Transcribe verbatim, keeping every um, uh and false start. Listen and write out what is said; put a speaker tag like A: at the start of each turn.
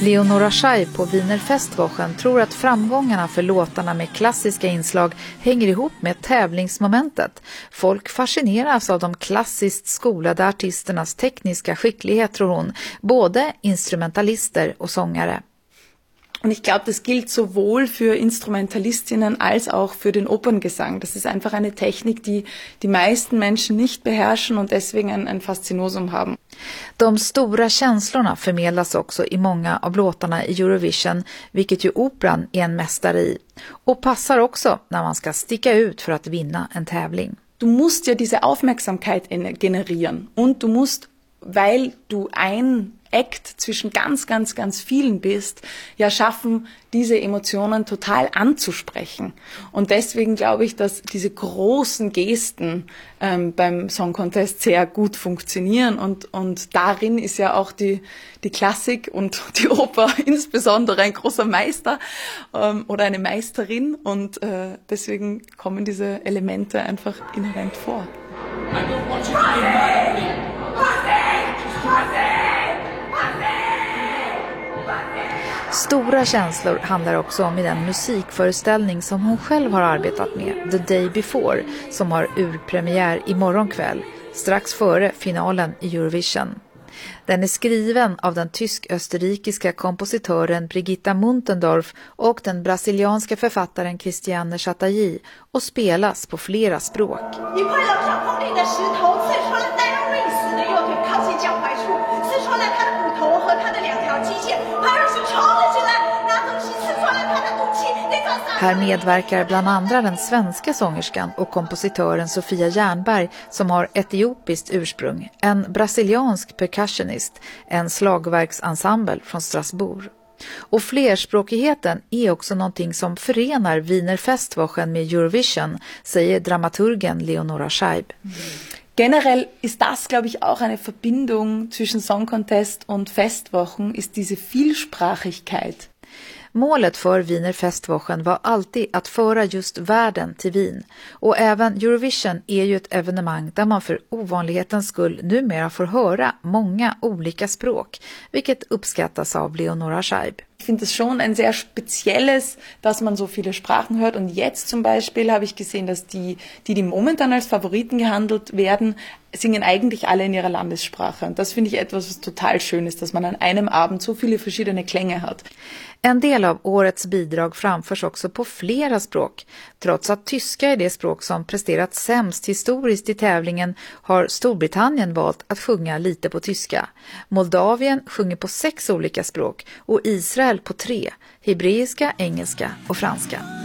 A: Leonora Scheib på Wiener Festwochen tror att framgångarna för låtarna med klassiska inslag hänger ihop med tävlingsmomentet. Folk fascineras av de klassiskt skolade artisternas tekniska skicklighet, tror hon, både instrumentalister och sångare.
B: Und ich glaube, das gilt sowohl für Instrumentalistinnen als auch für den Operngesang. Das ist einfach eine Technik, die die meisten Menschen nicht beherrschen und deswegen ein, ein Faszinosum haben.
A: De stora känslorna förmedlas också i många av låtarna i Eurovision, vilket ju operan är en mästare i. Och passar också när man ska sticka ut för att vinna en tävling.
B: Du musst ja diese Aufmerksamkeit generieren und du musst, weil du ein Act zwischen ganz, ganz, ganz vielen bist, ja schaffen, diese Emotionen total anzusprechen. Und deswegen glaube ich, dass diese großen Gesten ähm, beim Song Contest sehr gut funktionieren. Und, und darin ist ja auch die, die Klassik und die Oper insbesondere ein großer Meister ähm, oder eine Meisterin. Und äh, deswegen kommen diese Elemente einfach inhärent vor. I don't want you to be mad at me.
A: Stora känslor handlar också om i den musikföreställning som hon själv har arbetat med, The Day Before, som har urpremiär imorgon kväll, strax före finalen i Eurovision. Den är skriven av den tysk-österrikiska kompositören Brigitta Muntendorf och den brasilianska författaren Christiane Chatailly och spelas på flera språk. Här medverkar bland andra den svenska sångerskan och kompositören Sofia Jernberg som har etiopiskt ursprung, en brasiliansk percussionist, en slagverksensemble från Strasbourg. Och flerspråkigheten är också någonting som förenar Wiener Festwochen med Eurovision, säger dramaturgen Leonora Scheib.
B: Generell ist das, glaube ich, auch eine Verbindung zwischen Song Contest und Festwochen, ist diese Vielsprachigkeit.
A: Målet för Wiener Festwochen var alltid att föra just världen till Wien. Och även Eurovision är ju ett evenemang där man för ovanlighetens skull numera får höra många olika språk, vilket uppskattas av Leonora Scheib.
B: Ich finde es schon ein sehr spezielles, dass man so viele Sprachen hört. Und jetzt zum Beispiel habe ich gesehen, dass die, die, die momentan als Favoriten gehandelt werden, singen eigentlich alle in ihrer Landessprache. Und das finde ich etwas, was total schön ist, dass man an einem Abend so viele verschiedene Klänge hat.
A: En del av årets bidrag framförs också på flera språk. Trots att tyska är det språk som presterat sämst historiskt i tävlingen har Storbritannien valt att sjunga lite på tyska. Moldavien sjunger på sex olika språk och Israel på tre, hebreiska, engelska och franska.